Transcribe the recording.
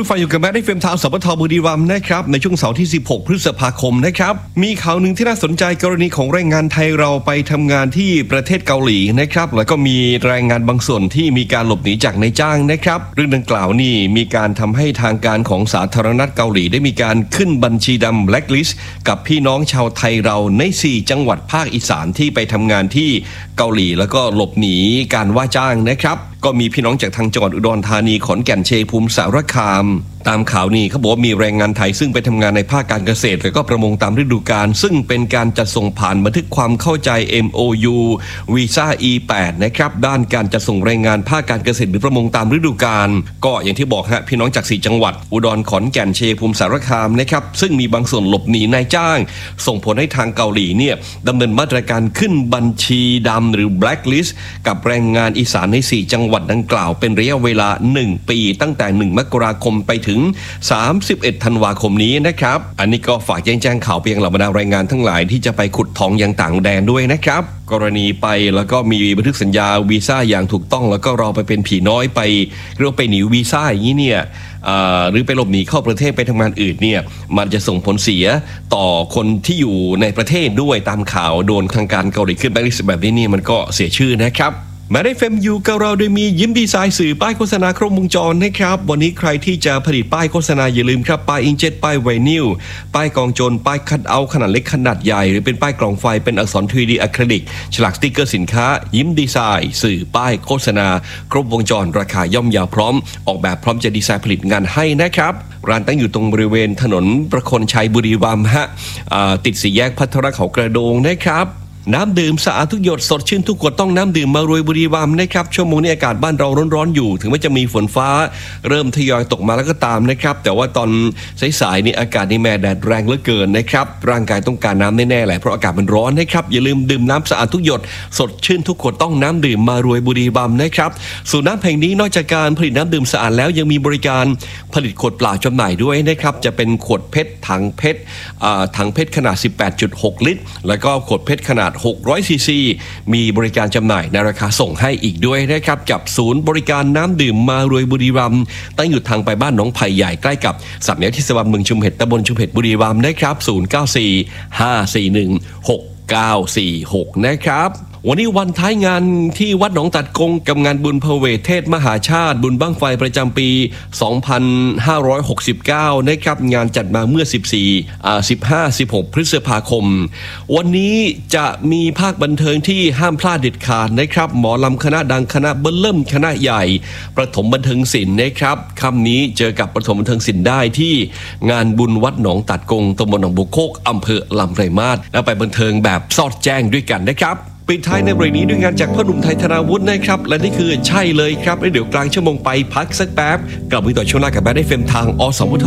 ฟังอยู่กับแม่ได้เฟมทาวสปทบุรีรัมย์นะครับในช่วงเสาร์ที่16พฤษภาคมนะครับมีข่าวหนึ่งที่น่าสนใจกรณีของแรงงานไทยเราไปทำงานที่ประเทศเกาหลีนะครับแล้วก็มีแรงงานบางส่วนที่มีการหลบหนีจากนายจ้างนะครับเรื่องดังกล่าวนี่มีการทำให้ทางการของสาธารณรัฐเกาหลีได้มีการขึ้นบัญชีดำแบล็คลิสต์กับพี่น้องชาวไทยเราใน4จังหวัดภาคอีสานที่ไปทำงานที่เกาหลีแล้วก็หลบหนีการว่าจ้างนะครับก็มีพี่น้องจากทางจังหวัดอุดรธานีขอนแก่นชัยภูมิสารคามตามข่าวนี้เขาบอกว่ามีแรงงานไทยซึ่งไปทำงานในภาคการเกษตรและก็ประมงตามฤดูกาลซึ่งเป็นการจัดส่งผ่านบันทึกความเข้าใจ MOU วีซ่า E8 นะครับด้านการจัดส่งแรงงานภาคการเกษตรหรือประมงตามฤดูกาลก็อย่างที่บอกฮะพี่น้องจาก4จังหวัดอุดรขอนแก่นชัยภูมิสารคามนะครับซึ่งมีบางส่วนหลบหนีนายจ้างส่งผลให้ทางเกาหลีเนี่ยดำเนินมาตรการขึ้นบัญชีดำหรือ Black List กับแรงงานอีสานใน4จังหวัดดังกล่าวเป็นระยะเวลา1ปีตั้งแต่1มกราคมไปถึง31ธันวาคมนี้นะครับอันนี้ก็ฝากแจ้งข่าวไปยังเหล่าบรรดาแรงงานทั้งหลายที่จะไปขุดทองยังต่างแดนด้วยนะครับกรณีไปแล้วก็มีบันทึกสัญญาวีซ่าอย่างถูกต้องแล้วก็รอไปเป็นผีน้อยไปเรียกว่าไปหนีวีซ่าอย่างนี้เนี่ยหรือไปหลบหนีเข้าประเทศไปทำงานอื่นเนี่ยมันจะส่งผลเสียต่อคนที่อยู่ในประเทศด้วยตามข่าวโดนทางการเกาหลีขึ้นแบล็คลิสต์แบบนี้นี่มันก็เสียชื่อนะครับมาได้เฟมยูกับเราโดยมียิ้มดีไซน์สื่อป้ายโฆษณาครบวงจรนะครับวันนี้ใครที่จะผลิตป้ายโฆษณาอย่าลืมครับป้ายอิงเจ็ตป้ายไวนิลป้ายกองโจรป้ายคัทเอาท์ขนาดเล็กขนาดใหญ่หรือเป็นป้ายกล่องไฟเป็นอักษร 3D อะคริลิกฉลากสติ๊กเกอร์สินค้ายิ้มดีไซน์สื่อป้ายโฆษณาครบวงจรราคาย่อมเยาวพร้อมออกแบบพร้อมจะดีไซน์ผลิตงานให้นะครับร้านตั้งอยู่ตรงบริเวณถนนประคนชัยบุรีรัมย์ฮะติดสี่แยกพัทรเขากระโดงนะครับน้ำดื่มสะอาดทุกหยดสดชื่นทุกขวดต้องน้ำดื่มมารวยบุรีรัมย์นะครับชั่วโมงนี้อากาศบ้านเราร้อนๆอยู่ถึงแม้จะมีฝนฟ้าเริ่มทยอยตกมาแล้วก็ตามนะครับแต่ว่าตอนสายๆนี่อากาศนี่แม่แดดแรงเหลือเกินนะครับร่างกายต้องการน้ำแน่ๆแหละเพราะอากาศมันร้อนนะครับอย่าลืมดื่มน้ำสะอาดทุกหยดสดชื่นทุกขวดต้องน้ำดื่มมารวยบุรีรัมย์นะครับศูนย์น้ำแห่งนี้นอกจากการผลิตน้ำดื่มสะอาดแล้วยังมีบริการผลิตขวดเปล่าจำหน่ายด้วยนะครับจะเป็นขวดเพชรถังเพชรขนาด 18.6 ลิตรแล้วก็ขวดเพชรขนาด600 ซีซีมีบริการจำหน่ายในราคาส่งให้อีกด้วยนะครับกับศูนย์บริการน้ำดื่มมารวยบุรีรัมย์ตั้งอยู่ทางไปบ้านหนองไผ่ใหญ่ใกล้กับสามแยกเทศบาลเมืองชุมเห็ดตำบลชุมเห็ดบุรีรัมย์นะครับ0945416946นะครับวันนี้วันท้ายงานที่วัดหนองตัดกงกับงานบุญพระเวทเทศมหาชาติบุญบั้งไฟประจำปี 2569 นะครับงานจัดมาเมื่อ15-16 พฤษภาคมวันนี้จะมีภาคบันเทิงที่ห้ามพลาดเด็ดขาดนะครับหมอลำคณะดังคณะเบิ้ลเริ่มคณะใหญ่ประถมบันเทิงศิลป์นะครับค่ำนี้เจอกับประถมบันเทิงศิลป์ได้ที่งานบุญวัดหนองตัดกงตำบลหนองบุโคกอำเภอลำไรมาศแล้วไปบันเทิงแบบสอดแจ้งด้วยกันนะครับปิดท้ายในเบรกนี้ด้วยงานจากพ่อหนุ่มไทยธนาวุฒินะครับและนี่คือใช่เลยครับแล้วเดี๋ยวกลางชั่วโมงไปพักสักแป๊บกลับมาต่อช่วงหน้ากับแบทได้เฟมทางอสมท